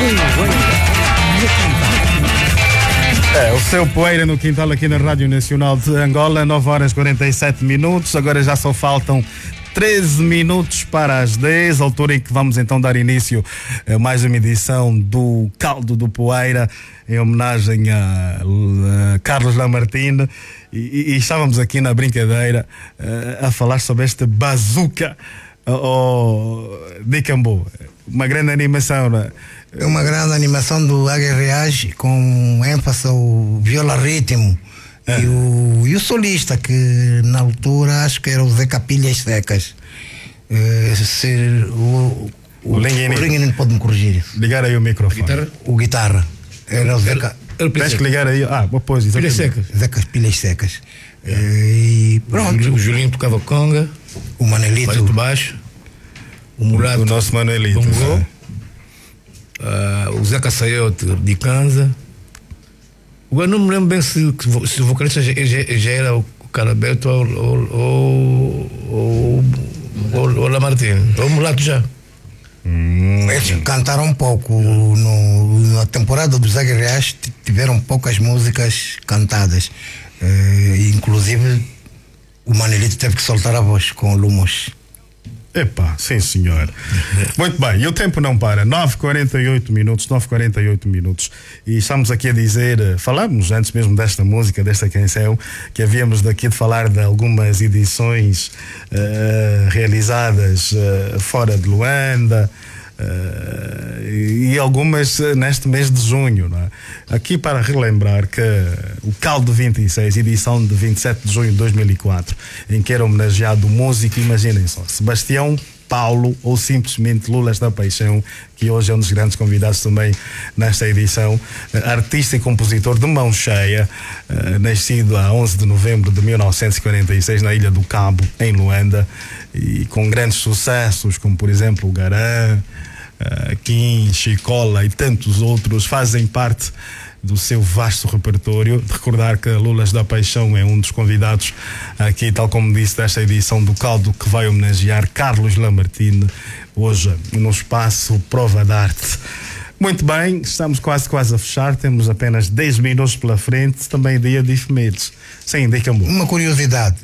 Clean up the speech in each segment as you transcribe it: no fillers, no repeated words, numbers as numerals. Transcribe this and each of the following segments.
O seu Poeira no Quintal aqui na Rádio Nacional de Angola, 9 horas 47 minutos. Agora já só faltam 13 minutos para as 10, altura em que vamos então dar início a mais uma edição do Caldo do Poeira, em homenagem a Carlos Lamartine. E estávamos aqui na brincadeira a falar sobre este Bazooka de Cambu. Uma grande animação, não é? É uma grande animação do Aguirreage, com ênfase ao viola-ritmo. E o solista, que na altura acho que era o Zé Capilhas Secas. O Lenguinho pode me corrigir. Ligar aí o microfone. O guitarra. Era o Zé Tens que ligar aí. Pois, Pilhas Secas. Zé Capilhas Secas. E pronto. O Julinho tocava conga. O Manelito baixo. O Murato, o nosso Manelito. O Zé Caçaiote de Canza. Agora não me lembro bem se o vocalista já era o Carabeto ou Lamartine, ou o Mulato já. Eles cantaram um pouco. Na temporada dos Aguirreais tiveram poucas músicas cantadas. Inclusive o Manelito teve que soltar a voz com o Lumos. Epá, sim senhor. Muito bem, e o tempo não para. 9h48 minutos. E estamos aqui a dizer, falamos antes mesmo desta música, desta canção, que havíamos daqui de falar de algumas edições realizadas fora de Luanda, e algumas neste mês de junho, não é? Aqui para relembrar que o Caldo 26, edição de 27 de junho de 2004, em que era homenageado o músico, imaginem só, Sebastião Paulo, ou simplesmente Lulas da Paixão, que hoje é um dos grandes convidados também nesta edição, artista e compositor de mão cheia, nascido a 11 de novembro de 1946 na Ilha do Cabo, em Luanda, e com grandes sucessos, como por exemplo o Garã, Kim, Chicola e tantos outros, fazem parte do seu vasto repertório. De recordar que Lulas da Paixão é um dos convidados aqui, tal como disse, desta edição do Caldo, que vai homenagear Carlos Lamartine, hoje no espaço Prova de Arte. Muito bem, estamos quase a fechar, temos apenas 10 minutos pela frente, também dia de efemérides. Sim, diga-me. Uma curiosidade,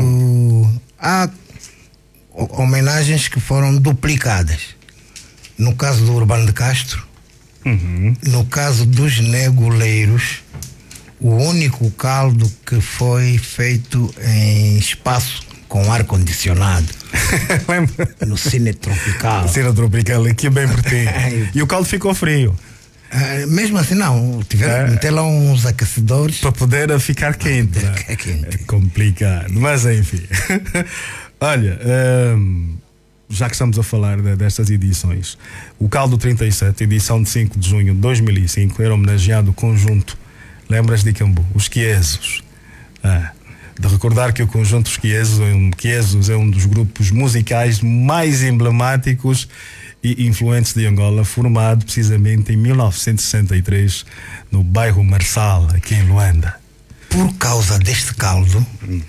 há homenagens que foram duplicadas. No caso do Urbano de Castro, no caso dos Negoleiros, o único caldo que foi feito em espaço com ar-condicionado. No Cine Tropical. Cine Tropical, aqui bem pertinho. E o caldo ficou frio. Mesmo assim não, tiveram que meter lá uns aquecedores para poder ficar quente. É quente. É complicado, mas enfim. Olha, já que estamos a falar destas edições, o Caldo 37, edição de 5 de junho de 2005, era homenageado o conjunto, lembras de Cambu, os Quiesos. De recordar que o conjunto Os Quiesos é um dos grupos musicais mais emblemáticos e influentes de Angola, formado precisamente em 1963 no bairro Marçal, aqui em Luanda. Por causa deste caldo,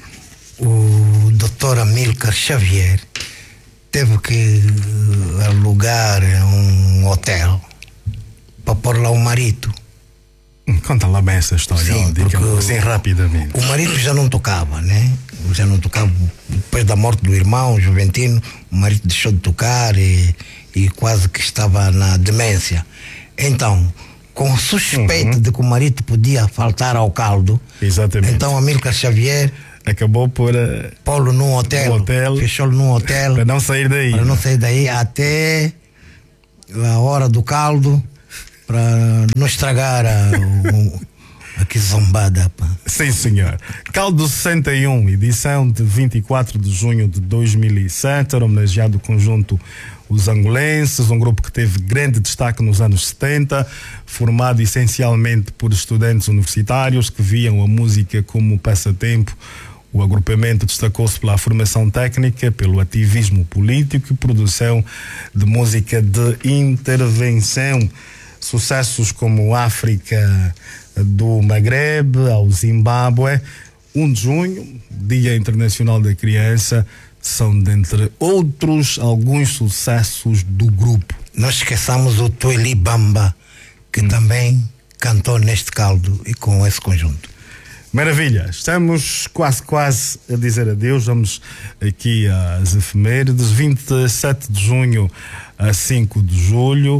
o Dr. Amílcar Xavier teve que alugar um hotel para pôr lá o marido. Conta lá bem essa história. Sim, porque assim rapidamente. O marido já não tocava, né? Já não tocava. Depois da morte do irmão Juventino, o marido deixou de tocar e quase que estava na demência. Então, com suspeita de que o marido podia faltar ao caldo, exatamente, então Amílcar Xavier acabou por pô-lo num hotel, fechou-lo num hotel para não sair daí. Para não sair daí até a hora do caldo, para não estragar a zombada. Pá. Sim, senhor. Caldo 61, edição de 24 de junho de 2007, era homenageado o conjunto Os Angolenses, um grupo que teve grande destaque nos anos 70, formado essencialmente por estudantes universitários que viam a música como passatempo. O agrupamento destacou-se pela formação técnica, pelo ativismo político e produção de música de intervenção. Sucessos como África do Magreb ao Zimbábue, 1 de junho, Dia Internacional da Criança, são, dentre outros, alguns sucessos do grupo. nós esqueçamos o Tueli Bamba, que também cantou neste caldo e com esse conjunto. Maravilha, estamos quase a dizer adeus. Vamos aqui às efemérides. 27 de junho a 5 de julho.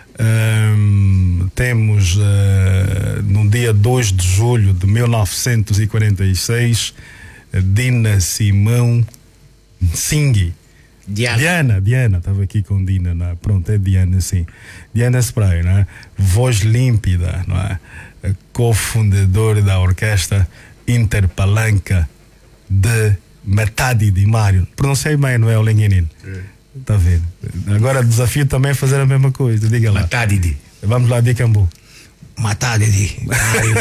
Temos no dia 2 de julho de 1946 Dina Simão Singhi. Diana, estava aqui com Dina, pronto, é Diana, sim. Diana Spray, não é? Voz límpida, não é? Co-fundador da orquestra Interpalanca de Metade de Mário. Pronunciei bem, não é, o Lenguinino? Está vendo? Agora o desafio também é fazer a mesma coisa, diga lá. Metade de. Vamos lá, de Cambu. Metade de Mário.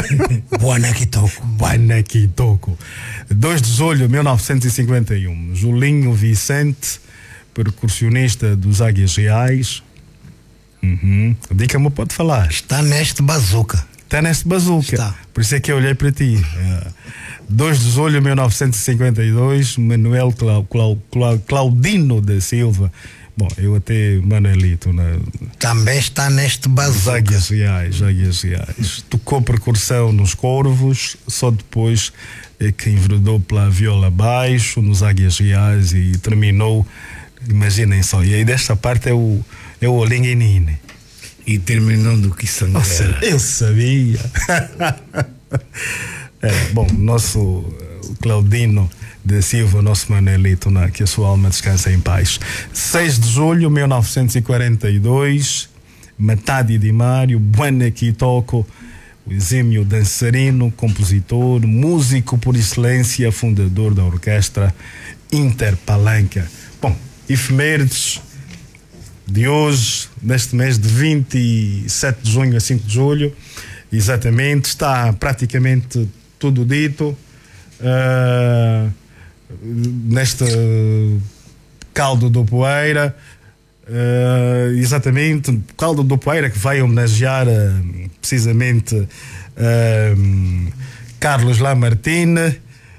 Buana Kitoko. 2 de julho de 1951. Julinho Vicente, percussionista dos Águias Reais. Dica-me, pode falar. Está neste bazuca. Está neste bazuca. Está. Por isso é que eu olhei para ti. 2 de julho de 1952, Manuel Claudino da Silva. Bom, eu até Manuelito, né? Também está neste bazuca. Águias Reais. Tocou percussão nos Corvos, só depois é que enveredou pela viola baixo, nos Águias Reais e terminou, imaginem só, e aí desta parte é o Olinguinine. E terminou do que sangrera. Eu sabia. Bom, nosso Claudino da Silva, nosso Manuelito, né? Que a sua alma descansa em paz. 6 de julho de 1942, Metade de Mário, Buana Kitoko, o exímio dançarino, compositor, músico por excelência, fundador da orquestra Interpalanca. Bom, efemérides de hoje, neste mês de 27 de junho a 5 de julho, exatamente, está praticamente tudo dito. Neste caldo do Poeira, exatamente, caldo do Poeira que vai homenagear precisamente Carlos Lamartine.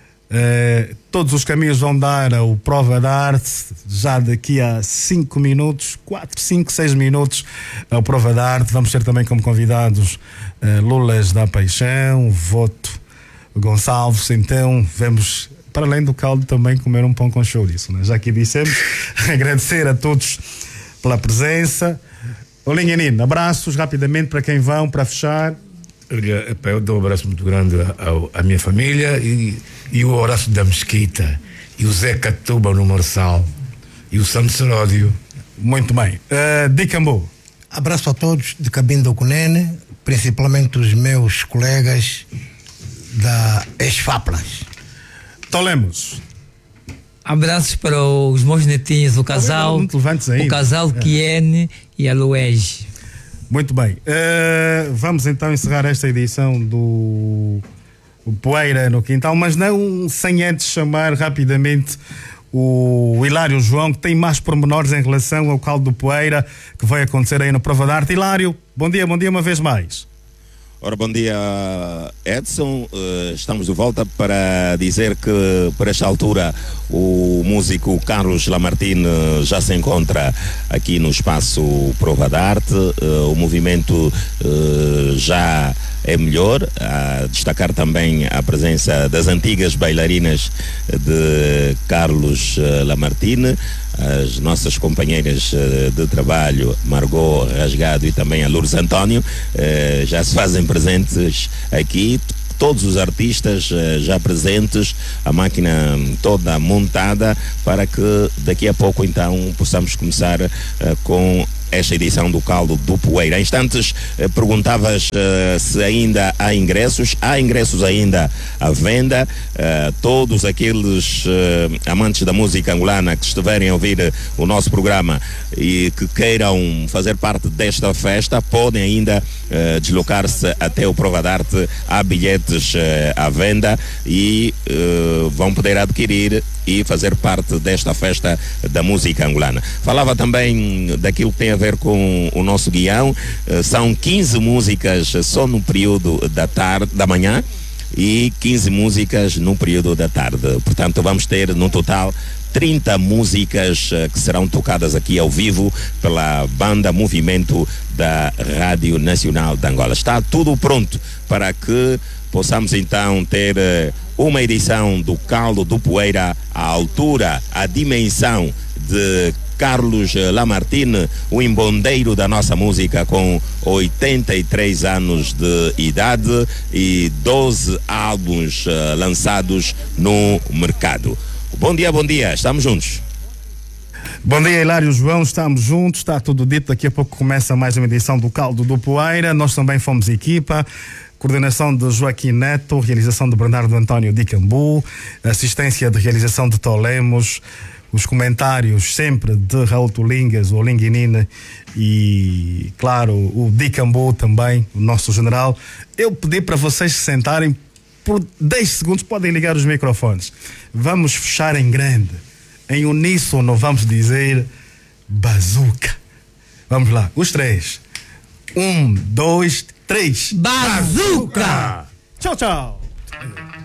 Todos os caminhos vão dar ao Prova de Arte já daqui a 5 minutos, 4, 5, 6 minutos ao Prova de Arte. Vamos ter também como convidados Lulas da Paixão, Voto Gonçalves. Então vamos, para além do caldo, também comer um pão com chouriço, né? Já que dissemos. Agradecer a todos pela presença. Olinguinino, abraços rapidamente para quem vão, para fechar. Eu dou um abraço muito grande à minha família e o Horácio da Mesquita e o Zé Catuba no Marçal e o Santo Seródio. Muito bem. Dicambu. Abraço a todos de Cabinda do Cunene, principalmente os meus colegas da Esfaplas. Tolemos. Abraços para os meus netinhos, o casal, o casal Kiene e a Luege. Muito bem. Vamos então encerrar esta edição do Poeira no Quintal, mas não sem antes chamar rapidamente o Hilário João, que tem mais pormenores em relação ao caldo do Poeira que vai acontecer aí no Prova de Arte. Hilário, bom dia uma vez mais. Ora, bom dia, Edson. Estamos de volta para dizer que, por esta altura, o músico Carlos Lamartine já se encontra aqui no espaço Prova de Arte. O movimento já é melhor. A destacar também a presença das antigas bailarinas de Carlos Lamartine, as nossas companheiras de trabalho, Margot Rasgado e também a Lourdes António, já se fazem presentes aqui. Todos os artistas já presentes, a máquina toda montada para que daqui a pouco então possamos começar com esta edição do Caldo do Poeira. Há instantes perguntavas se ainda há ingressos. Há ingressos ainda à venda. Todos aqueles amantes da música angolana que estiverem a ouvir o nosso programa e que queiram fazer parte desta festa podem ainda deslocar-se até o Prova de Arte. Há bilhetes à venda e vão poder adquirir e fazer parte desta festa da música angolana. Falava também daquilo que tem a ver com o nosso guião. São 15 músicas só no período da manhã e 15 músicas no período da tarde. Portanto, vamos ter no total 30 músicas que serão tocadas aqui ao vivo pela banda Movimento da Rádio Nacional de Angola. Está tudo pronto para que possamos então ter uma edição do Caldo do Poeira à altura, à dimensão de Carlos Lamartine, o embondeiro da nossa música, com 83 anos de idade e 12 álbuns lançados no mercado. Bom dia, estamos juntos. Bom dia, Hilário, João, estamos juntos, está tudo dito, daqui a pouco começa mais uma edição do Caldo do Poeira. Nós também fomos equipa, coordenação de Joaquim Neto, realização de Bernardo António Dicambu, assistência de realização de Tolemos, os comentários sempre de Raul Tulingas, o Linguinine e, claro, o Dicambu também, o nosso general. Eu pedi para vocês se sentarem por 10 segundos, podem ligar os microfones. Vamos fechar em grande, em uníssono, vamos dizer bazuca. Vamos lá, os três. 1, 2, 3. Bazuca! Tchau, tchau.